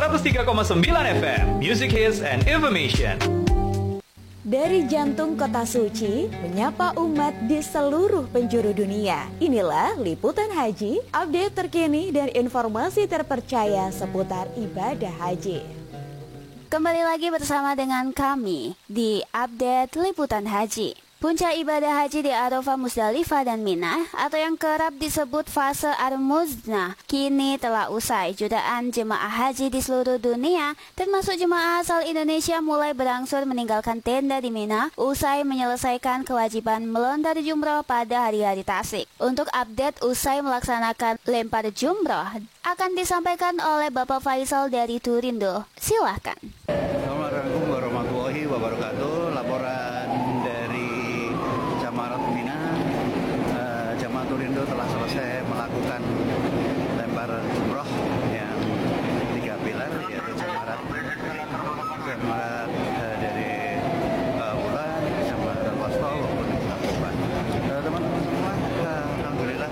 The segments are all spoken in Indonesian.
103,9 FM, Music Hits and Information. Dari jantung kota suci, menyapa umat di seluruh penjuru dunia. Inilah Liputan Haji, update terkini dan informasi terpercaya seputar ibadah haji. Kembali lagi bersama dengan kami di update Liputan Haji. Puncak ibadah haji di Arafah, Musdalifah dan Mina atau yang kerap disebut fase Ar-Muznah kini telah usai. Jutaan jemaah haji di seluruh dunia termasuk jemaah asal Indonesia mulai berangsur meninggalkan tenda di Mina usai menyelesaikan kewajiban melontar jumroh pada hari-hari tasyrik. Untuk update usai melaksanakan lempar jumroh akan disampaikan oleh Bapak Faisal dari Turindo. Silahkan. Assalamualaikum warahmatullahi wabarakatuh. Laporan dari Jamarat Mina, Jamaah Turindo telah selesai melakukan lempar jumroh yang 3 pilar, yaitu Jamarat dari Wulan, Jamarat Al-Wasta maupun Al-Quban. Teman-teman semua, alhamdulillah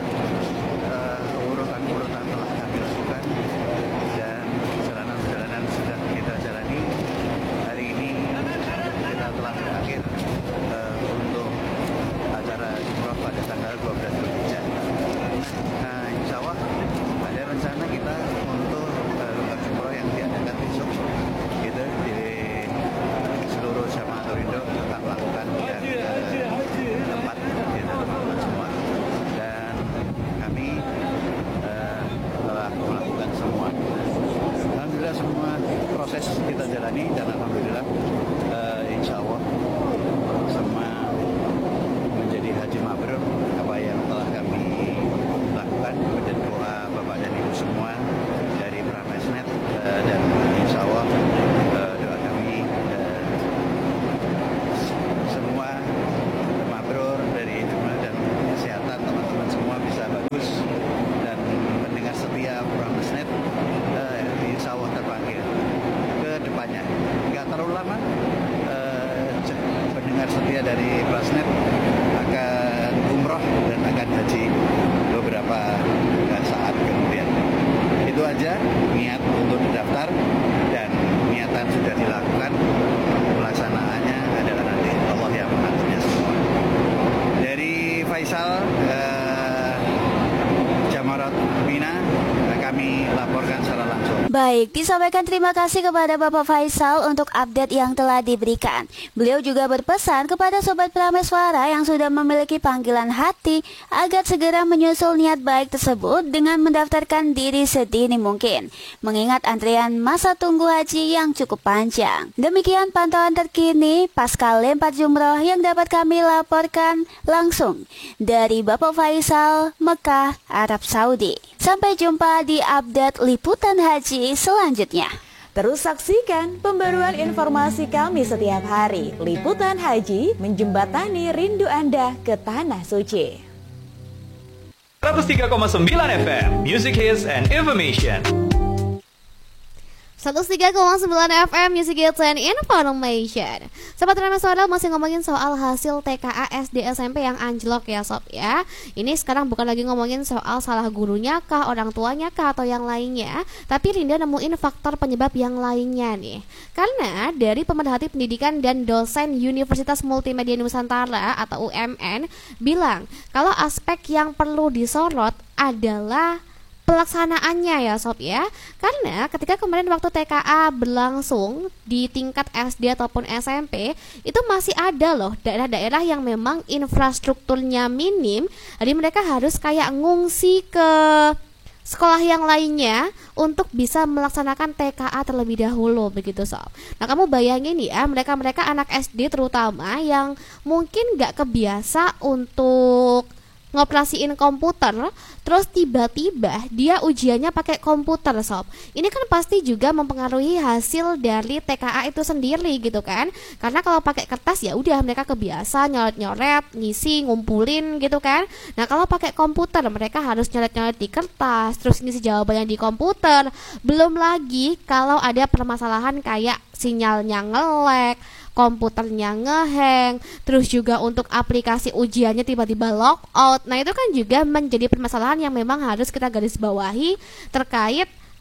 urutan telah kami lakukan dan perjalanan sudah kita jalani. Hari ini kita telah berakhir untuk acara jumroh pada tanggal 12 Zulhijjah. Nah, insya Allah ada rencana kita untuk lempar jumroh yang diadakan besok gitu di seluruh jamaah Turindo akan melakukan dan tempat gitu teman-teman semua. Dan kami telah melakukan semua. Alhamdulillah semua proses kita jalani dan alhamdulillah insya Allah semua menjadi haji mabrur apa yang telah kami lakukan dan doa Bapak dan Ibu semua dari Pramesnet dan insya Allah doa kami semua mabrur dari jumlah dan kesehatan teman-teman semua bisa bagus dan pendengar setia Pramesnet insya Allah terpanggil ke depannya. Nggak terlalu lama pendengar setia dari Pramesnet akan umroh dan akan haji beberapa saat kemudian. Itu aja niat untuk mendaftar dan niatan sudah dilakukan. Pelaksanaannya adalah nanti Allah yang mengaturnya semua. Dari Faisal Jamarat Mina kami laporkan secara langsung. Baik, disampaikan terima kasih kepada Bapak Faisal untuk update yang telah diberikan. Beliau juga berpesan kepada Sobat Prameswara yang sudah memiliki panggilan hati agar segera menyusul niat baik tersebut dengan mendaftarkan diri sedini mungkin, mengingat antrian masa tunggu haji yang cukup panjang. Demikian pantauan terkini pasca lempar jumroh yang dapat kami laporkan langsung dari Bapak Faisal, Mekah, Arab Saudi. Sampai jumpa di update Liputan Haji selanjutnya. Terus saksikan pembaruan informasi kami setiap hari. Liputan Haji menjembatani rindu Anda ke Tanah Suci. 103,9 FM, Music Hits and Information. 103,9 FM Music Hits and Information. Sobat Prameswara masih ngomongin soal hasil TKA SD SMP yang anjlok ya sob ya. Ini sekarang bukan lagi ngomongin soal salah gurunya kah, orang tuanya kah, atau yang lainnya, tapi Linda nemuin faktor penyebab yang lainnya nih. Karena dari pemerhati pendidikan dan dosen Universitas Multimedia Nusantara atau UMN bilang kalau aspek yang perlu disorot adalah pelaksanaannya ya sob ya. Karena ketika kemarin waktu TKA berlangsung di tingkat SD ataupun SMP, itu masih ada loh daerah-daerah yang memang infrastrukturnya minim. Jadi mereka harus kayak ngungsi ke sekolah yang lainnya untuk bisa melaksanakan TKA terlebih dahulu begitu sob. Nah kamu bayangin ya, mereka-mereka anak SD terutama yang mungkin gak kebiasa untuk ngoperasiin komputer, terus tiba-tiba dia ujiannya pakai komputer sob. Ini kan pasti juga mempengaruhi hasil dari TKA itu sendiri gitu kan. Karena kalau pakai kertas ya udah mereka kebiasa nyoret-nyoret, ngisi, ngumpulin gitu kan. Nah kalau pakai komputer mereka harus nyoret-nyoret di kertas, terus ngisi jawabannya di komputer. Belum lagi kalau ada permasalahan kayak sinyalnya ngelek, komputernya ngehang, terus juga untuk aplikasi ujiannya tiba-tiba logout. Nah itu kan juga menjadi permasalahan yang memang harus kita garis bawahi terkait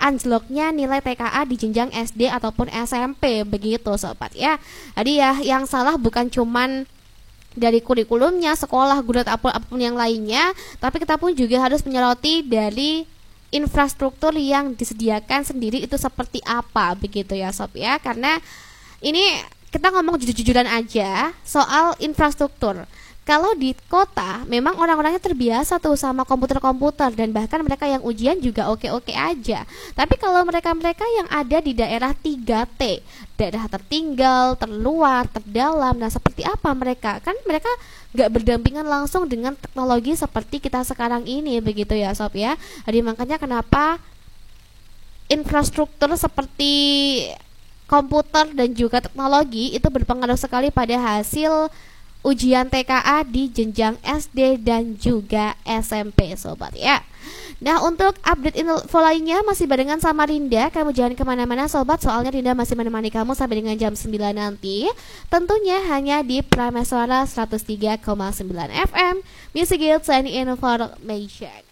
anjloknya nilai TKA di jenjang SD ataupun SMP begitu sobat ya. Jadi ya yang salah bukan cuman dari kurikulumnya, sekolah, guru apapun yang lainnya, tapi kita pun juga harus menyoroti dari infrastruktur yang disediakan sendiri itu seperti apa begitu ya sob ya. Karena ini kita ngomong jujur-jujuran aja soal infrastruktur. Kalau di kota memang orang-orangnya terbiasa tuh sama komputer-komputer dan bahkan mereka yang ujian juga oke-oke aja. Tapi kalau mereka-mereka yang ada di daerah 3T, daerah tertinggal, terluar, terdalam, nah seperti apa mereka? Kan mereka gak berdampingan langsung dengan teknologi seperti kita sekarang ini begitu ya sob ya. Jadi makanya kenapa infrastruktur seperti komputer dan juga teknologi itu berpengaruh sekali pada hasil ujian TKA di jenjang SD dan juga SMP sobat ya. Nah untuk update info lainnya masih barengan sama Rinda. Kamu jangan kemana-mana sobat, soalnya Rinda masih menemani kamu sampai dengan jam 9 nanti. Tentunya hanya di Prameswara 103,9 FM Music Hits and Information.